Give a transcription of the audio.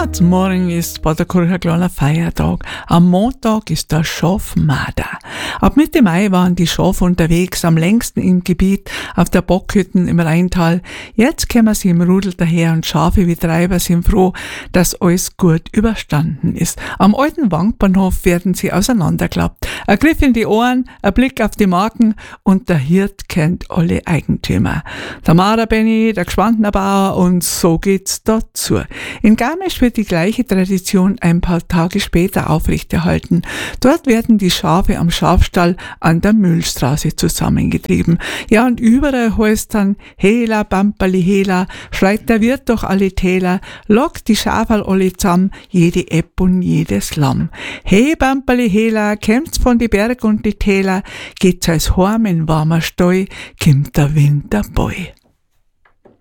Ja, zum Morgen ist bei der Kirche ein kleiner Feiertag. Am Montag ist der Schafmarder. Ab Mitte Mai waren die Schafe unterwegs, am längsten im Gebiet auf der Bockhütten im Rheintal. Jetzt kommen sie im Rudel daher und Schafe wie Treiber sind froh, dass alles gut überstanden ist. Am alten Wankbahnhof werden sie auseinanderklappt. Ein Griff in die Ohren, ein Blick auf die Marken und der Hirt kennt alle Eigentümer. Der Marderbenni, der Gschwandnerbauer und so geht's dazu. In Garmisch wird die gleiche Tradition ein paar Tage später aufrechterhalten. Dort werden die Schafe am Schafstall an der Mühlstraße zusammengetrieben. Ja, und überall heißt dann Hela, Bamperli, Hela, schreit der Wirt durch alle Täler, lockt die Schaferl alle zusammen, jede Epp und jedes Lamm. Hey, Bamperli, Hela, kämmt's von die Berg und die Täler, geht's als Horm in warmer Steu, kimmt der Winter boi.